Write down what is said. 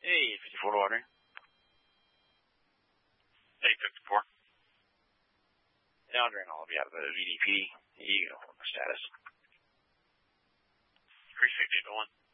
Hey, 54 to water. Hey, 54. Now during all of you have the VDP. You go for status. 360 to 1.